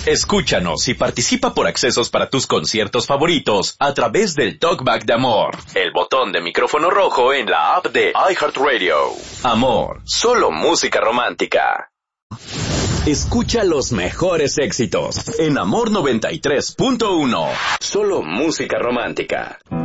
Escúchanos y participa por accesos para tus conciertos favoritos a través del Talkback de Amor, el botón de micrófono rojo en la app de iHeartRadio. Amor, solo música romántica. Escucha los mejores éxitos en Amor 93.1. Solo música romántica.